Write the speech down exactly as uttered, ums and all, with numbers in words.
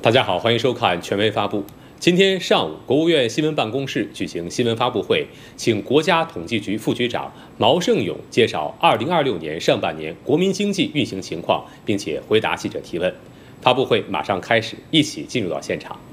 大家好，欢迎收看权威发布。今天上午，国务院新闻办公室举行新闻发布会，请国家统计局副局长毛盛勇介绍二零二六年上半年国民经济运行情况，并且回答记者提问。发布会马上开始，一起进入到现场。